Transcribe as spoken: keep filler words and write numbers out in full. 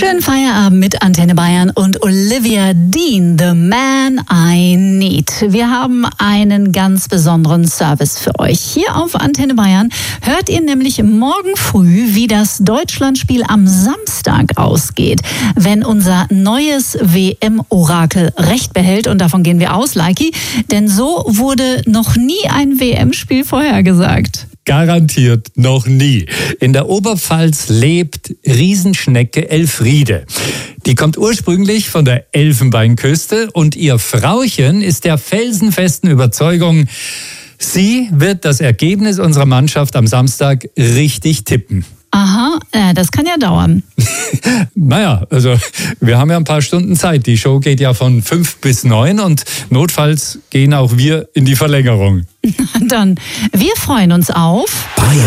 Schönen Feierabend mit Antenne Bayern und Olivia Dean, The Man I Need. Wir haben einen ganz besonderen Service für euch. Hier auf Antenne Bayern hört ihr nämlich morgen früh, wie das Deutschlandspiel am Samstag ausgeht, wenn unser neues W M-Orakel Recht behält. Und davon gehen wir aus, Leiki, denn so wurde noch nie ein W M-Spiel vorhergesagt. Garantiert noch nie. In der Oberpfalz lebt Riesenschnecke Elfriede. Die kommt ursprünglich von der Elfenbeinküste und ihr Frauchen ist der felsenfesten Überzeugung, sie wird das Ergebnis unserer Mannschaft am Samstag richtig tippen. Aha, äh, das kann ja dauern. Naja, also wir haben ja ein paar Stunden Zeit. Die Show geht ja von fünf bis neun und notfalls gehen auch wir in die Verlängerung. Dann, wir freuen uns auf... Bayern.